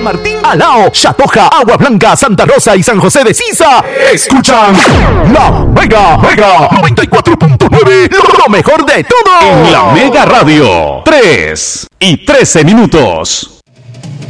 San Martín, Alao, Chatoja, Agua Blanca, Santa Rosa y San José de Sisa. Escuchan La Mega 94.9, lo mejor de todo. En La Mega Radio, 3:13.